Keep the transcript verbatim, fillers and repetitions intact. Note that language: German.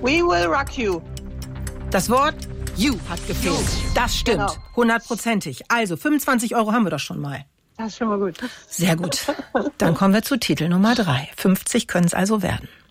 We will rock you. Das Wort you hat gefehlt. You. Das stimmt, genau. Hundertprozentig. Also fünfundzwanzig Euro haben wir doch schon mal. Das ist schon mal gut. Sehr gut. Dann kommen wir zu Titel Nummer drei. fünfzig können es also werden.